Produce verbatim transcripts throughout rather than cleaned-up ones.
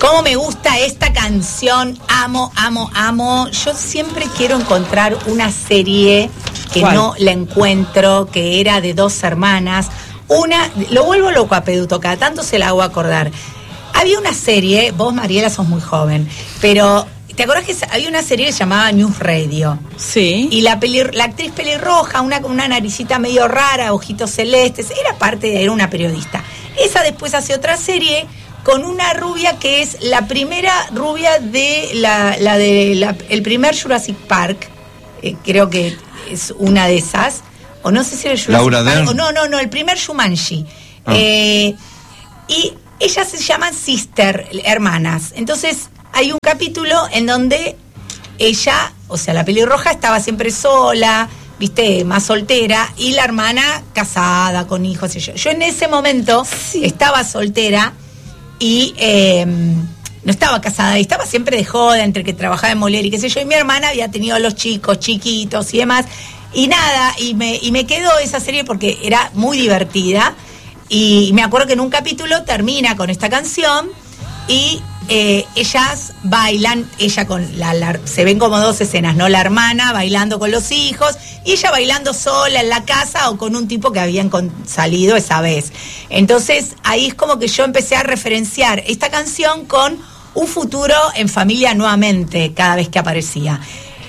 ¿Cómo me gusta esta canción? Amo, amo, amo. Yo siempre quiero encontrar una serie que ¿Cuál? No la encuentro, que era de dos hermanas. Una, lo vuelvo loco a Peduto, cada tanto se la hago acordar. Había una serie, vos Mariela sos muy joven, pero ¿te acordás que había una serie que se llamaba News Radio? Sí. Y la, peli, la actriz pelirroja, una con una naricita medio rara, ojitos celestes, era parte, era una periodista. Esa después hace otra serie con una rubia que es la primera rubia de la, la de la, el primer Jurassic Park, eh, creo que es una de esas, o no sé si era Jurassic Laura Park, Dern. o no, no, no, el primer Jumanji. Ah. Eh, y ellas se llaman sister, hermanas. Entonces hay un capítulo en donde ella, o sea, la pelirroja estaba siempre sola, viste, más soltera, y la hermana casada, con hijos y yo. Yo en ese momento sí. estaba soltera y eh, no estaba casada, y estaba siempre de joda, entre que trabajaba en Molière y qué sé yo, y mi hermana había tenido a los chicos chiquitos y demás, y nada, y me, y me quedó esa serie porque era muy divertida, y me acuerdo que en un capítulo termina con esta canción, y eh, ellas bailan, ella con la, la, se ven como dos escenas, ¿no? La hermana bailando con los hijos y ella bailando sola en la casa o con un tipo que habían con, salido esa vez. Entonces ahí es como que yo empecé a referenciar esta canción con un futuro en familia nuevamente cada vez que aparecía.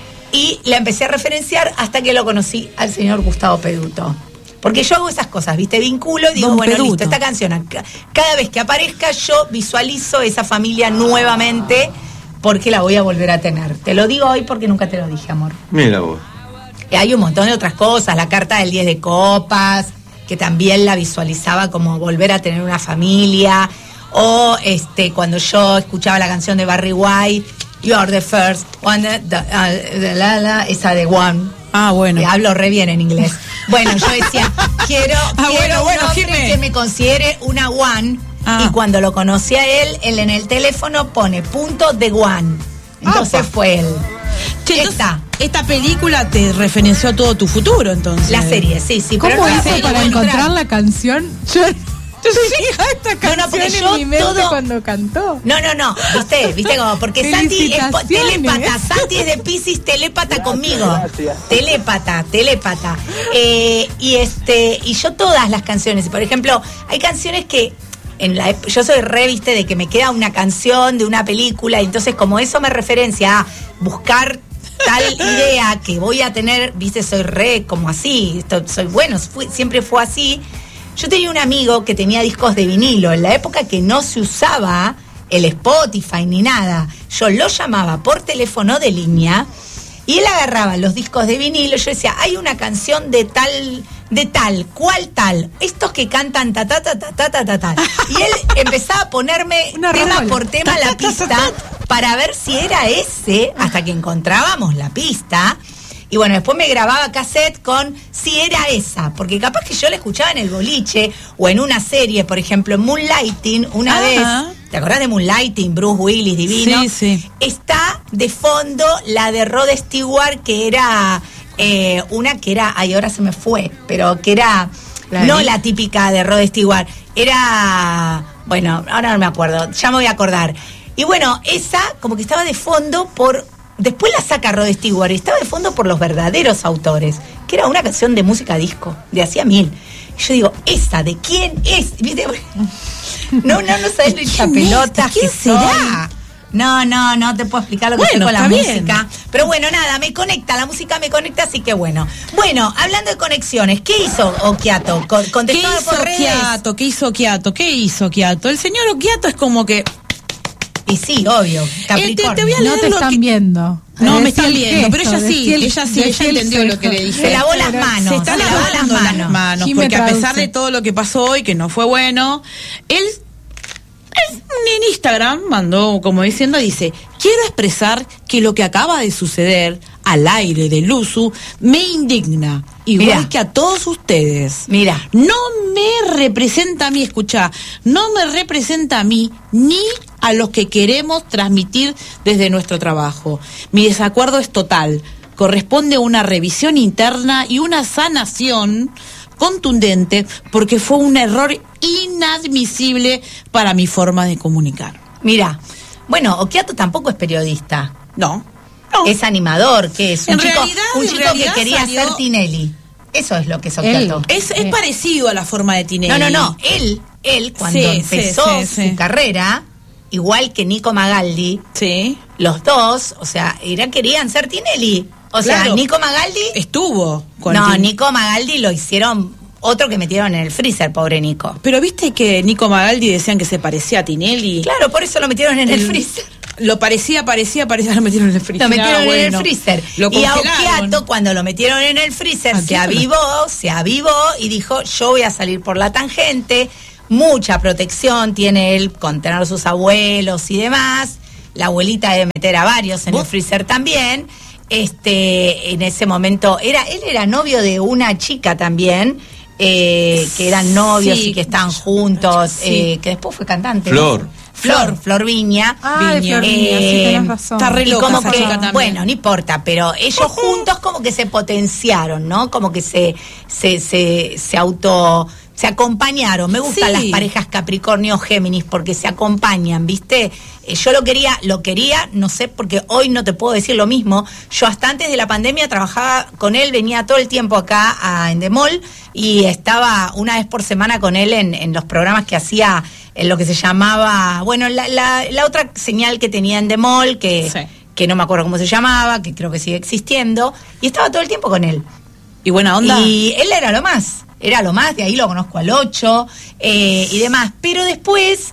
Y la empecé a referenciar hasta que lo conocí al señor Gustavo Peduto. Porque yo hago esas cosas, ¿viste? Vinculo y digo, Don bueno, Peduto. listo, esta canción, cada vez que aparezca yo visualizo esa familia nuevamente porque la voy a volver a tener. Te lo digo hoy porque nunca te lo dije, amor. Mira vos. Y hay un montón de otras cosas, la carta del diez de copas, que también la visualizaba como volver a tener una familia, o este cuando yo escuchaba la canción de Barry White, You Are the First One, the, uh, the, la, la, esa de One. Ah, bueno. Eh, hablo re bien en inglés. Bueno, yo decía, quiero, ah, quiero bueno, bueno, un hombre Jimé. que me considere una one. Ah. Y cuando lo conocí a él, él en el teléfono pone punto de one. Entonces Apa. fue él. Che, Esta. Esta película te referenció a todo tu futuro, entonces. La serie, sí, sí. ¿Cómo pero no la hizo serie, para bueno, encontrar tra- la canción? Yo, yo tenía esta No, canción no, porque en yo mi mente todo- cuando cantó. No, no, no, viste, viste como, porque Santi es po- Felicitaciones. telépata, Santi es de Piscis, telépata conmigo, telépata, telépata, eh, y este, y yo todas las canciones, por ejemplo, hay canciones que, en la, ep- yo soy re, viste, de que me queda una canción de una película, y entonces como eso me referencia a buscar tal idea que voy a tener, viste, soy re como así, esto, soy bueno, fui- siempre fue así. Yo tenía un amigo que tenía discos de vinilo en la época que no se usaba el Spotify ni nada. Yo lo llamaba por teléfono de línea y él agarraba los discos de vinilo. Yo decía, hay una canción de tal, de tal, ¿cuál tal? Estos que cantan ta ta ta ta ta ta ta ta. Y él empezaba a ponerme Una tema rola. por tema la pista para ver si era ese, hasta que encontrábamos la pista. Y bueno, después me grababa cassette con si era esa, porque capaz que yo la escuchaba en el boliche o en una serie, por ejemplo, en Moonlighting, una Ajá. vez, ¿te acordás de Moonlighting? Bruce Willis, divino. Sí, sí. Está de fondo la de Rod Stewart, que era eh, una que era, ay, ahora se me fue, pero que era, ¿La no de- la típica de Rod Stewart, era, bueno, ahora no me acuerdo, ya me voy a acordar. Y bueno, esa como que estaba de fondo por... Después la saca Rod Stewart y estaba de fondo por los verdaderos autores, que era una canción de música disco, de hacía mil. Y yo digo, ¿esa de quién es? ¿Viste? No, no, no sabés lo hincha ¿Quién es? pelotas ¿Quién que será? soy. No, no, no te puedo explicar lo que Bueno, sé con la está bien. música. Pero bueno, nada, me conecta, la música me conecta, así que bueno. Bueno, hablando de conexiones, ¿qué hizo Occhiato? Con- ¿Qué Contestó hizo por redes. Occhiato? ¿Qué hizo Occhiato? ¿Qué hizo Occhiato? El señor Occhiato es como que... Y sí, obvio, Eh, te- Capricornio. te voy a No leer te lo están que- viendo. No, me Decí están el viendo, pero gesto, ella sí, decí el- ella sí, decí ella el entendió lo que le gesto. dije. Se lavó las manos. Se está se lavó lavando las las manos. manos, Jimé porque a pesar traduce. de todo lo que pasó hoy, que no fue bueno, él, él en Instagram mandó, como diciendo, dice, quiero expresar que lo que acaba de suceder al aire de Luzu me indigna, igual Mirá. que a todos ustedes. Mira. No me representa a mí, escuchá, no me representa a mí ni a los que queremos transmitir desde nuestro trabajo. Mi desacuerdo es total. Corresponde una revisión interna y una sanación contundente porque fue un error inadmisible para mi forma de comunicar. Mira, Bueno, Occhiato tampoco es periodista. No. no. Es animador, que es un En chico, realidad, un en chico realidad que quería salió- ser Tinelli. Eso es lo que es Occhiato. Es, es parecido a la forma de Tinelli. No, no, no. Él, él cuando Sí, empezó sí, sí, su sí. carrera, igual que Nico Magaldi, Sí. los dos, o sea, era, querían ser Tinelli. O sea, Claro. Nico Magaldi... Estuvo con No, Tin- Nico Magaldi lo hicieron otro que metieron en el freezer, pobre Nico. Pero viste que Nico Magaldi decían que se parecía a Tinelli. Claro, por eso lo metieron en el, El- freezer. Lo parecía, parecía, parecía, lo metieron en el freezer. Lo metieron Ah, en bueno. el freezer. Lo Y a congelaron. Occhiato, cuando lo metieron en el freezer, ¿A se quién? avivó, se avivó y dijo, yo voy a salir por la tangente. Mucha protección tiene él con tener a sus abuelos y demás. La abuelita debe meter a varios en ¿Vos? el freezer también. Este, en ese momento, era, él era novio de una chica también, eh, que eran novios Sí. y que estaban juntos, Sí. eh, que después fue cantante. ¿no? Flor. Flor, Flor Viña. Ah, de Viña. Flor Viña, sí, Eh, tenés razón. está re Y loca como esa que, chica también. bueno, no importa, pero ellos juntos como que se potenciaron, ¿no? Como que se, se, se, se auto, se acompañaron. Me gustan Sí. las parejas Capricornio Géminis porque se acompañan, ¿viste? Eh, Yo lo quería, lo quería, no sé, porque hoy no te puedo decir lo mismo. Yo hasta antes de la pandemia trabajaba con él, venía todo el tiempo acá a Endemol y estaba una vez por semana con él en, en los programas que hacía, en lo que se llamaba, bueno, la, la, la otra señal que tenía Endemol, que, Sí. que no me acuerdo cómo se llamaba, que creo que sigue existiendo, y estaba todo el tiempo con él. ¿Y buena onda? Y él era lo más, era lo más, de ahí lo conozco al ocho eh, y demás. Pero después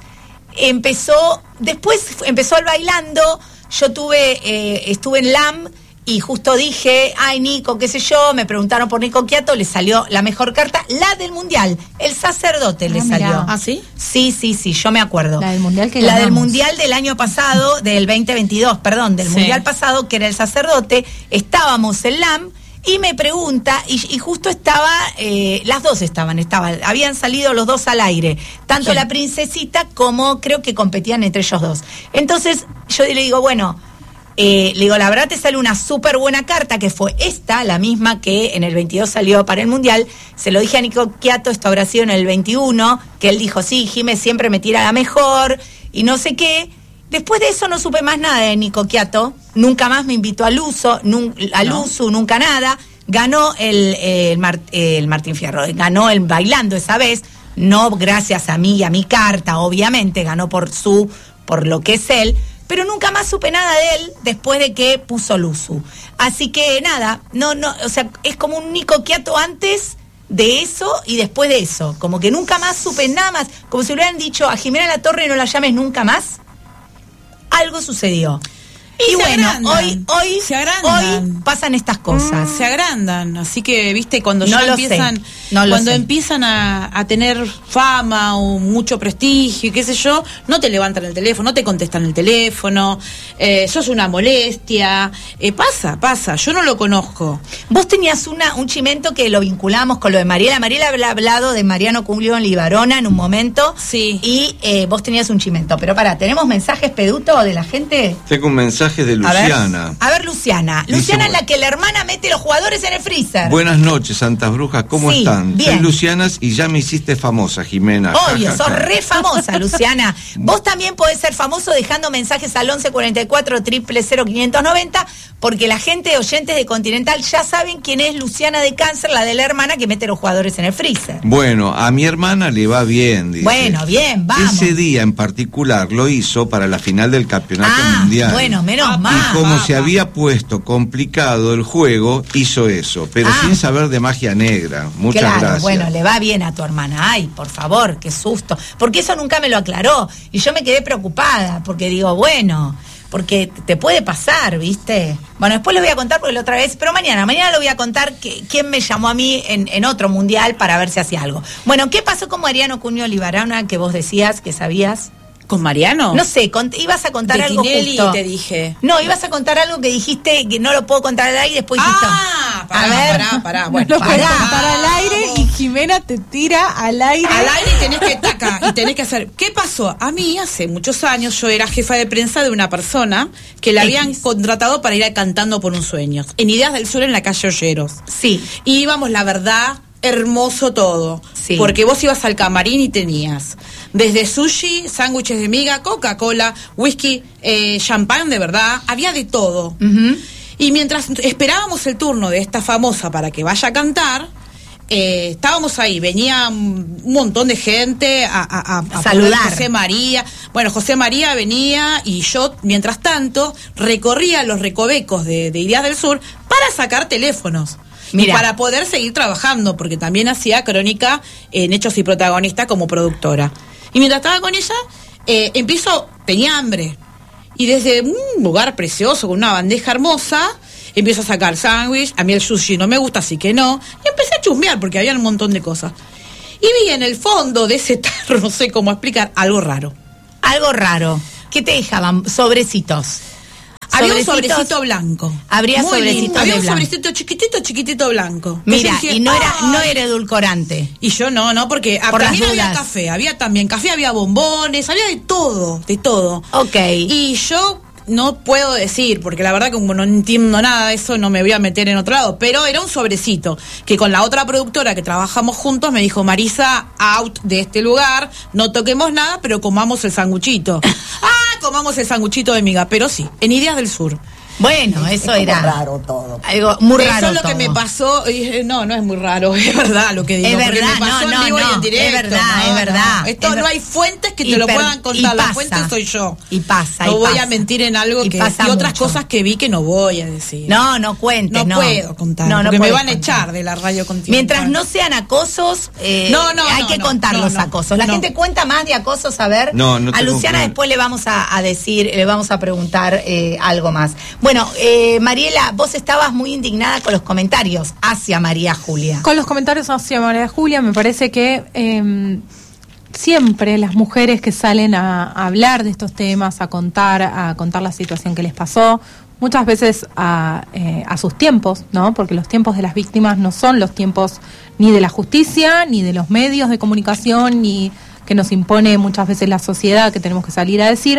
empezó, después empezó el bailando, yo tuve, eh, estuve en L A M y justo dije, ay Nico, qué sé yo, me preguntaron por Nico Occhiato, le salió la mejor carta, la del Mundial, el sacerdote le Ah, mirá. salió. ¿Ah, sí? Sí, sí, sí, yo me acuerdo. La del Mundial que La del ganamos. Mundial del año pasado, del veinte veintidós, perdón, del Sí. Mundial pasado, que era el sacerdote, estábamos en L A M y me pregunta, y, y justo estaba, eh, las dos estaban, estaban, habían salido los dos al aire, tanto ¿Quién? la princesita como creo que competían entre ellos dos. Entonces yo le digo, bueno, eh, le digo, la verdad te sale una súper buena carta, que fue esta, la misma que en el veintidós salió para el Mundial. Se lo dije a Nico Occhiato, esto habrá sido en el veintiuno, que él dijo, sí, Jimé siempre me tira la mejor, y no sé qué. Después de eso no supe más nada de Nico Occhiato, nunca más me invitó al uso, nun, al No. uso, nunca nada. Ganó el, el, Mar- el Martín Fierro, ganó el bailando esa vez, no gracias a mí y a mi carta, obviamente, ganó por su, por lo que es él, pero nunca más supe nada de él después de que puso Luzu. Así que nada, no, no, o sea, es como un Nico Occhiato antes de eso y después de eso, como que nunca más supe nada más, como si le hubieran dicho a Jimena Latorre no la llames nunca más. Algo sucedió. Y, se bueno, agrandan, hoy, hoy, se agrandan. hoy pasan estas cosas. Se agrandan, así que, viste, cuando No ya lo sé, empiezan, no lo cuando sé. empiezan a, a tener fama o mucho prestigio y qué sé yo, no te levantan el teléfono, no te contestan el teléfono, eh, sos una molestia, eh, pasa, pasa, yo no lo conozco. Vos tenías una, un chimento que lo vinculamos con lo de Mariela. Mariela había hablado de Mariano Julio Libarona en un momento. Sí. Y eh, vos tenías un chimento. Pero pará, ¿tenemos mensajes, Peduto, de la gente? Tengo un mensaje de A ver. Luciana. A ver, Luciana. Dice, Luciana es bueno. la que la hermana mete los jugadores en el freezer. Buenas noches, Santas Brujas, ¿cómo Sí, están? bien. Soy Lucianas y ya me hiciste famosa, Jimena. Obvio, Ja, ja, sos ja. re famosa, Luciana. Vos también podés ser famoso dejando mensajes al once cuarenta y cuatro, cero cero cero, quinientos noventa, porque la gente de oyentes de Continental ya saben quién es Luciana de Cáncer, la de la hermana que mete los jugadores en el freezer. Bueno, a mi hermana le va bien, dice. Bueno, bien, vamos. Ese día en particular lo hizo para la final del Campeonato Ah, Mundial. bueno, menos Ah, mal. Y como va, se va. había puesto complicado el juego, hizo eso, pero Ah. sin saber de magia negra. Muchas Claro, gracias. bueno, le va bien a tu hermana. Ay, por favor, qué susto. Porque eso nunca me lo aclaró. Y yo me quedé preocupada, porque digo, bueno, porque te puede pasar, ¿viste? Bueno, después lo voy a contar porque la otra vez, pero mañana, mañana lo voy a contar que, quién me llamó a mí en, en otro mundial para ver si hacía algo. Bueno, ¿qué pasó con Mariano Cuño Libarona que vos decías que sabías? ¿Con Mariano? No sé, cont- ibas a contar De algo Tinelli justo. te dije. No, ibas a contar algo que dijiste que no lo puedo contar al aire y después dijiste. Ah, pará, a ver, pará, pará. Bueno, No lo puedes pará. contar al aire y Jimena te tira al aire. Al aire y tenés que taca, y tenés que hacer. ¿Qué pasó? A mí hace muchos años yo era jefa de prensa de una persona que la habían X. contratado para ir a Cantando por un Sueño, en Ideas del Sur en la calle Olleros. Sí. Y íbamos, la verdad, hermoso todo. Sí. Porque vos ibas al camarín y tenías Desde sushi, sándwiches de miga, Coca-Cola, whisky, eh, champán de verdad, había de todo. Uh-huh. Y mientras esperábamos el turno de esta famosa para que vaya a cantar, eh, estábamos ahí, venía un montón de gente a, a, a, a saludar. José María. Bueno, José María venía y yo, mientras tanto, recorría los recovecos de, de Ideas del Sur para sacar teléfonos. Mira. Y para poder seguir trabajando, porque también hacía crónica en Hechos y Protagonistas como productora. Y mientras estaba con ella, eh, empiezo, tenía hambre. Y desde un lugar precioso, con una bandeja hermosa, empiezo a sacar sándwich. A mí el sushi no me gusta, así que no. Y empecé a chusmear, porque había un montón de cosas. Y vi en el fondo de ese tarro, no sé cómo explicar, algo raro. Algo raro. ¿Qué te dejaban? Sobrecitos. Había un sobrecito blanco. Habría Muy sobrecitos lindo. de Había un blanco. sobrecito chiquitito, chiquitito blanco. Mira, dije, y no era, ¡ay! no era edulcorante. Y yo no, no, porque Por las también había dudas. café, había también café, había bombones, había de todo, de todo. Ok. Y yo no puedo decir, porque la verdad que como no entiendo nada de eso, no me voy a meter en otro lado, pero era un sobrecito, que con la otra productora que trabajamos juntos me dijo, Marisa, out de este lugar, no toquemos nada, pero comamos el sanguchito. ah, comamos el sanguchito de miga, pero sí, en Ideas del Sur. Bueno, eso es era raro todo. algo muy Eso raro. es lo todo. que me pasó. y, No, no es muy raro, es verdad lo que digo. Es porque verdad, me pasó no, en no, vivo no, y en directo. es verdad, no, es verdad, no. Esto es no ver- hay fuentes que te y lo per- puedan y contar. La pasa. fuente soy yo. Y pasa, No y voy pasa. a mentir en algo Y que pasa y otras mucho. cosas que vi que no voy a decir. No, no cuentes, no, no. puedo contar, No, no porque me puedes van a contar. echar de la radio continental. Mientras no sean acosos, eh, No, no, hay no, que no, contar no, los no, acosos. La no. gente cuenta más de acosos, a ver. No, no a tengo Luciana plan. después le vamos a, a decir, le vamos a preguntar eh, algo más. Bueno, eh, Mariela, vos estabas muy indignada con los comentarios hacia María Julia. Con los comentarios hacia María Julia, me parece que eh, siempre las mujeres que salen a, a hablar de estos temas, a contar, a contar la situación que les pasó, muchas veces a, eh, a sus tiempos, ¿no? Porque los tiempos de las víctimas no son los tiempos ni de la justicia, ni de los medios de comunicación, ni que nos impone muchas veces la sociedad, que tenemos que salir a decir,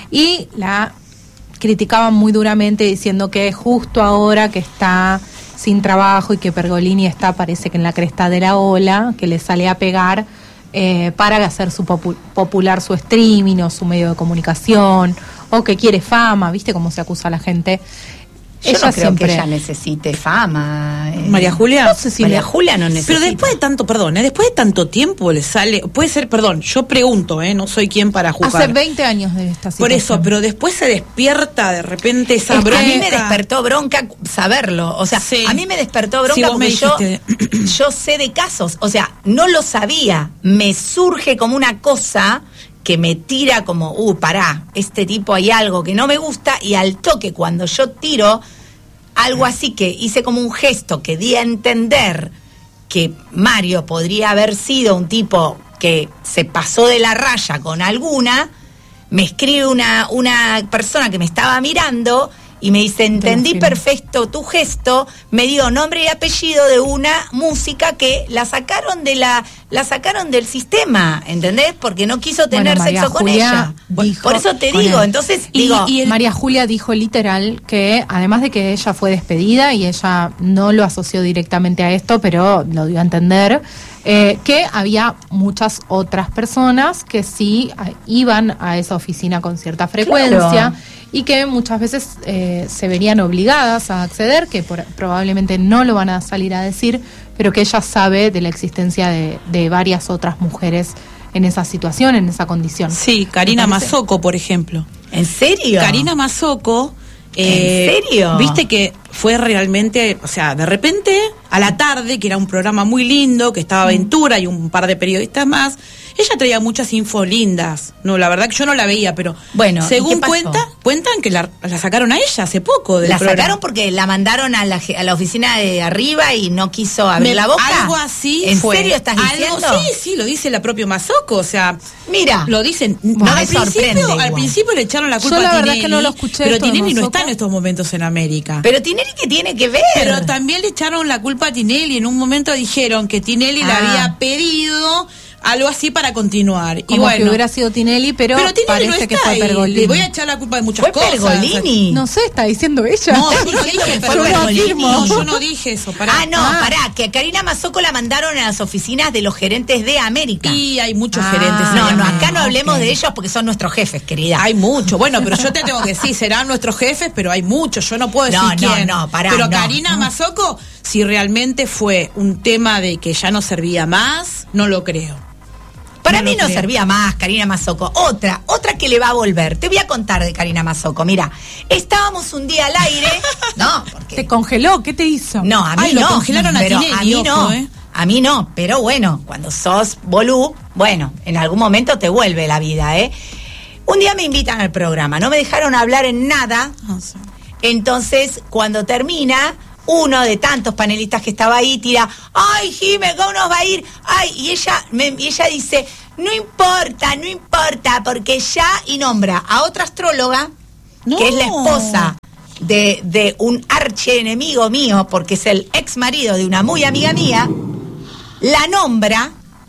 y la criticaban muy duramente diciendo que justo ahora que está sin trabajo y que Pergolini está, parece que en la cresta de la ola, que le sale a pegar eh, para hacer su popu- popular su streaming o su medio de comunicación, o que quiere fama, ¿viste cómo se acusa a la gente? Yo ella no creo siempre... que ella necesite fama. eh. María Julia. No sé si María Julia no necesita. Pero después de tanto, perdón, ¿eh? después de tanto tiempo le sale, puede ser, perdón, yo pregunto, ¿eh? no soy quien para juzgar. Hace veinte años de esta situación. Por eso, pero después se despierta de repente esa Es que bronca. a mí me despertó bronca saberlo, o sea, Sí. a mí me despertó Sí, bronca vos me porque yo, dijiste. yo sé de casos, o sea, no lo sabía, me surge como una cosa que me tira como, uh, pará, este tipo hay algo que no me gusta, y al toque cuando yo tiro algo así que hice como un gesto que di a entender que Mario podría haber sido un tipo que se pasó de la raya con alguna, me escribe una, una persona que me estaba mirando y me dice, entendí Imagino. perfecto tu gesto, me dio nombre y apellido de una música que la sacaron de la, la sacaron del sistema, ¿entendés? Porque no quiso tener Bueno, María sexo con Julia ella. dijo Por eso te con digo, él. entonces Y, digo, y el- María Julia dijo literal que además de que ella fue despedida y ella no lo asoció directamente a esto, pero lo dio a entender, eh, que había muchas otras personas que sí a- iban a esa oficina con cierta frecuencia. Claro. Y que muchas veces eh, se verían obligadas a acceder, que por- probablemente no lo van a salir a decir, pero que ella sabe de la existencia de, de varias otras mujeres en esa situación, en esa condición. Sí, Karina Me parece. Mazzocco, por ejemplo. ¿en serio? Karina Mazzocco. ¿En serio? Viste que fue realmente, o sea, de repente, a la tarde, que era un programa muy lindo, que estaba Aventura y un par de periodistas más, ella traía muchas info lindas. No, la verdad que yo no la veía, pero Bueno, ¿y según qué pasó? cuenta, cuentan que la, la sacaron a ella hace poco del La programa. sacaron porque la mandaron a la, ge- a la oficina de arriba y no quiso abrir Me- la boca. Algo así ¿En fue. serio estás Algo- diciendo? Sí, sí, lo dice la propia Mazzocco, o sea, Mira, lo dicen. No al me sorprende principio, al igual. principio le echaron la culpa Yo la a verdad Tinelli, que no lo escuché pero esto de Tinelli no Mazzocco. está en estos momentos en América. pero Tinelli, ¿qué tiene que ver? Pero también le echaron la culpa a Tinelli. En un momento dijeron que Tinelli le Ah. había pedido algo así para continuar. Como y bueno, que hubiera sido Tinelli, pero, pero Tinelli parece no está que fue ahí. Pergolini. Le voy a echar la culpa de muchas ¿Fue cosas. Pergolini? No sé, está diciendo ella. No, yo no dije que fue Yo lo Pergolini. afirmo. No, yo no dije eso. Pará. Ah, no, Ah. pará, que a Karina Mazzocco la mandaron a las oficinas de los gerentes de América. Y hay muchos Ah. gerentes. No, en no, América. acá no hablemos ok. de ellos porque son nuestros jefes, querida. Hay mucho. Bueno, pero yo te tengo que decir, serán nuestros jefes, pero hay muchos. Yo no puedo decir No, no, quién. no, pará, pero no. Karina Mazzocco, si realmente fue un tema de que ya no servía más, no lo creo. Para No mí lo no creo. servía más Karina Mazzocco. Otra, otra que le va a volver. Te voy a contar de Karina Mazzocco. Mira, estábamos un día al aire. No, porque ¿Te congeló? ¿Qué te hizo? No, a mí Ay, lo no. congelaron a pero Tinelli, a mí ojo, no. eh. A mí no, pero bueno, cuando sos bolú, bueno, en algún momento te vuelve la vida, ¿eh? Un día me invitan al programa, no me dejaron hablar en nada. No sé. Entonces, cuando termina, uno de tantos panelistas que estaba ahí tira, ay, Jime, ¿cómo nos va a ir? Ay, y ella, me, y ella dice, no importa, no importa, porque ya, y nombra a otra astróloga, No. que es la esposa de, de un archienemigo mío, porque es el ex marido de una muy amiga mía, la nombra,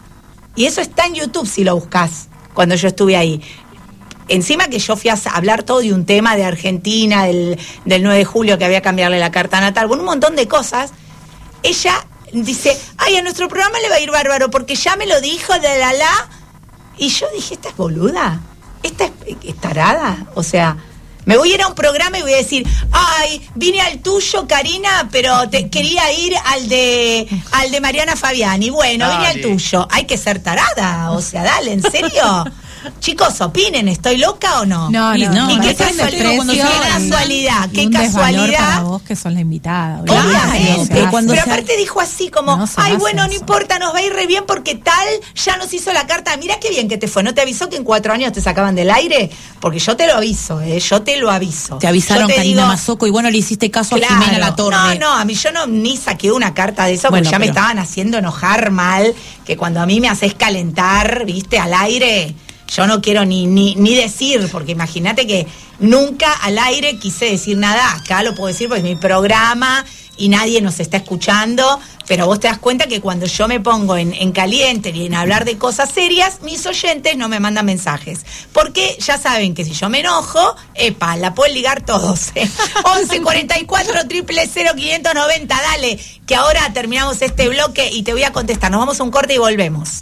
y eso está en YouTube si lo buscas, cuando yo estuve ahí. Encima que yo fui a hablar todo de un tema de Argentina, del, del nueve de julio, que había que cambiarle la carta natal, con un montón de cosas, ella dice, ay, a nuestro programa le va a ir bárbaro, porque ya me lo dijo, de la la, y yo dije, ¿esta es boluda? ¿Esta es, es tarada? O sea, me voy a ir a un programa y voy a decir, ay, vine al tuyo, Karina, pero te, quería ir al de al de Mariana Fabiani. Bueno, vine al Dale. tuyo. Hay que ser tarada, o sea, dale, ¿en serio? Chicos, opinen, ¿estoy loca o no? No, Y no, no, ¿Y me qué parece un casualidad? cuando desprecio Qué se casualidad, y qué un desvalor casualidad. para vos que son la invitada. obviamente, Obviamente, o sea, cuando pero se- aparte dijo así como, No se ay, hace bueno, no eso. importa, nos va a ir re bien porque tal ya nos hizo la carta. Mira qué bien que te fue. ¿No te avisó que en cuatro años te sacaban del aire? Porque yo te lo aviso, ¿eh? Yo te lo aviso. Te avisaron, Yo te Karina digo, Mazzocco, y bueno, le hiciste caso claro, a Jimena La Torre. No, no, a mí yo no ni saqué una carta de eso Bueno, porque ya me pero- estaban haciendo enojar mal, que cuando a mí me haces calentar, viste, al aire, yo no quiero ni, ni, ni decir, porque imagínate que nunca al aire quise decir nada. Acá lo puedo decir porque es mi programa y nadie nos está escuchando, pero vos te das cuenta que cuando yo me pongo en, en caliente y en hablar de cosas serias, mis oyentes no me mandan mensajes. Porque ya saben que si yo me enojo, epa, la pueden ligar todos. ¿eh? once cuarenta y cuatro, cero cero cero, quinientos noventa, dale, que ahora terminamos este bloque y te voy a contestar. Nos vamos a un corte y volvemos.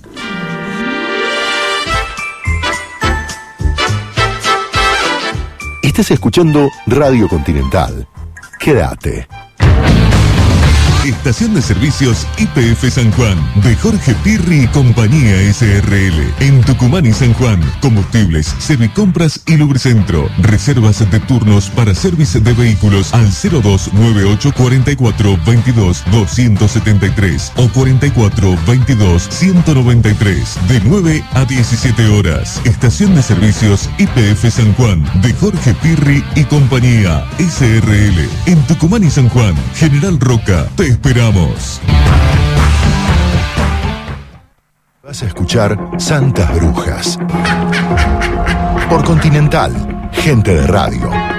Estás escuchando Radio Continental. Quédate. Estación de Servicios Y P F San Juan, de Jorge Pirri y Compañía S R L. En Tucumán y San Juan, combustibles, servicompras y lubricentro. Reservas de turnos para servicio de vehículos al cero dos nueve ocho cuatro cuatro veintidós doscientos setenta y tres o cuarenta y cuatro veintidós ciento noventa y tres, de nueve a diecisiete horas. Estación de Servicios Y P F San Juan, de Jorge Pirri y Compañía S R L. En Tucumán y San Juan, General Roca, te esperamos. Vas a escuchar Santas Brujas. Por Continental, gente de radio.